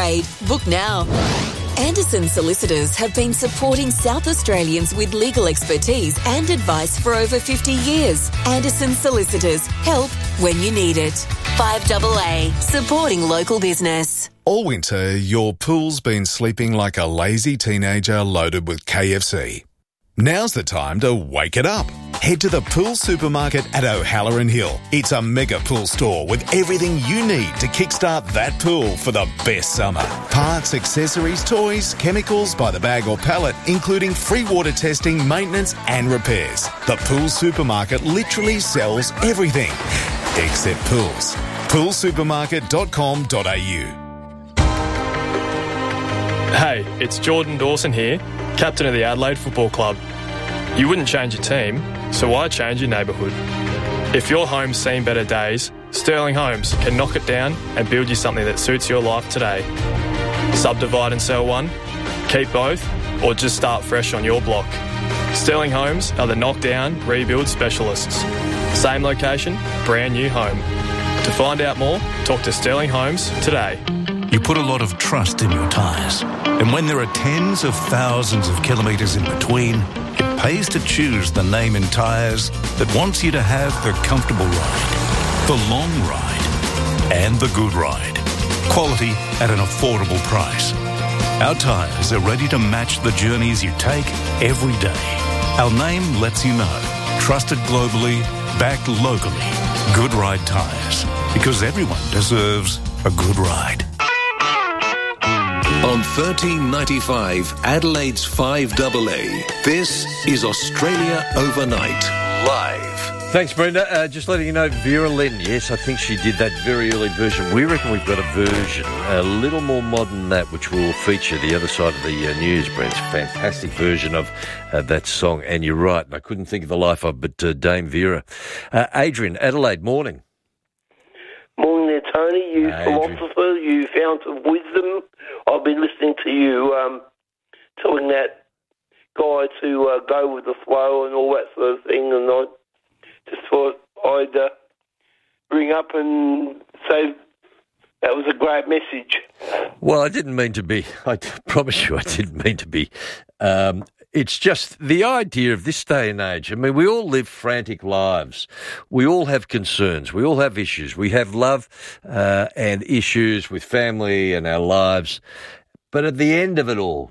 trade. Book now. Anderson Solicitors have been supporting South Australians with legal expertise and advice for over 50 years. Anderson Solicitors. Help when you need it. 5AA. Supporting local business. All winter, your pool's been sleeping like a lazy teenager loaded with KFC. Now's the time to wake it up. Head to the Pool Supermarket at O'Halloran Hill. It's a mega pool store with everything you need to kickstart that pool for the best summer. Parts, accessories, toys, chemicals by the bag or pallet, including free water testing, maintenance and repairs. The Pool Supermarket literally sells everything except pools. poolsupermarket.com.au. Hey, it's Jordan Dawson here, captain of the Adelaide Football Club. You wouldn't change your team, so why change your neighbourhood? If your home's seen better days, Sterling Homes can knock it down and build you something that suits your life today. Subdivide and sell one, keep both, or just start fresh on your block. Sterling Homes are the knockdown, rebuild specialists. Same location, brand new home. To find out more, talk to Sterling Homes today. You put a lot of trust in your tyres. And when there are tens of thousands of kilometres in between, it pays to choose the name in tyres that wants you to have the comfortable ride, the long ride, and the good ride. Quality at an affordable price. Our tyres are ready to match the journeys you take every day. Our name lets you know. Trusted globally, backed locally. Good Ride Tyres. Because everyone deserves a good ride. On 1395 Adelaide's 5AA, this is Australia Overnight, live. Thanks, Brenda. Just letting you know, Vera Lynn, yes, I think she did that very early version. We reckon we've got a version a little more modern than that, which will feature the other side of the news, Brent. Fantastic version of that song. And you're right, I couldn't think of the life of, but Dame Vera. Adrian, Adelaide, morning. Morning there, Tony. You philosopher, you fount of wisdom. I've been listening to you telling that guy to go with the flow and all that sort of thing, and I just thought I'd ring up and say that was a great message. Well, I didn't mean to be. I promise you I didn't mean to be. It's just the idea of this day and age. I mean, we all live frantic lives. We all have concerns. We all have issues. We have love and issues with family and our lives. But at the end of it all,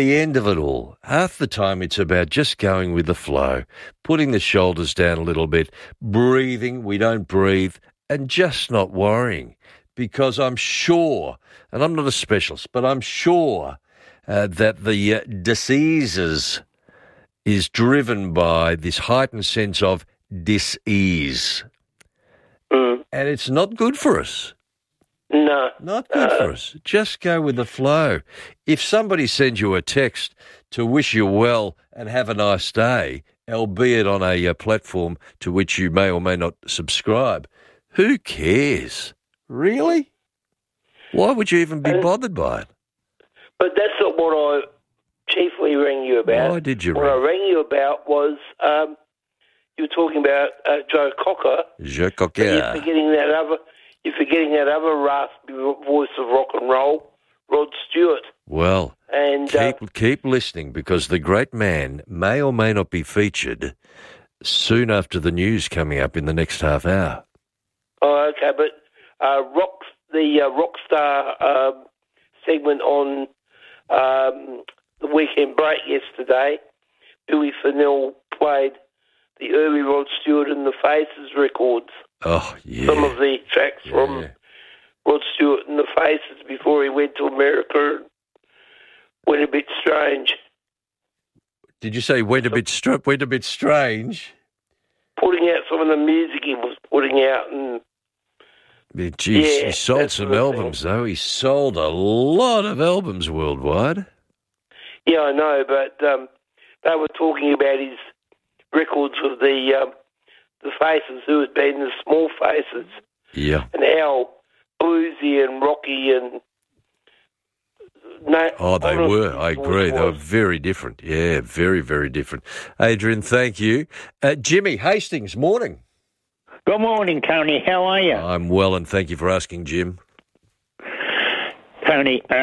half the time it's about just going with the flow, putting the shoulders down a little bit, breathing, we don't breathe, and just not worrying. Because I'm sure, and I'm not a specialist, but I'm sure that the diseases is driven by this heightened sense of dis-ease. And it's not good for us. No. Not good for us. Just go with the flow. If somebody sends you a text to wish you well and have a nice day, albeit on a platform to which you may or may not subscribe, who cares? Really? Why would you even be bothered by it? But that's not what I chiefly rang you about. Why did you What I rang you about was you were talking about Joe Cocker. Joe Cocker. You're forgetting that other raspy voice of rock and roll, Rod Stewart. Well, and keep listening, because the great man may or may not be featured soon after the news coming up in the next half hour. Oh, okay, but the Rockstar segment on the weekend break yesterday, Billy Fennell played the early Rod Stewart and the Faces records. Oh, yeah. Some of the tracks from Rod Stewart and the Faces before he went to America and went a bit strange. Did you say went a bit strange? Putting out some of the music he was putting out. And he sold some albums, though. He sold a lot of albums worldwide. Yeah, I know, but they were talking about his records with the Faces, who had been the Small Faces. Yeah. And how bluesy and rocky and... they were. I agree. They were very different. Yeah, very, very different. Adrian, thank you. Jimmy Hastings, morning. Good morning, Tony. How are you? I'm well, and thank you for asking, Jim. Tony,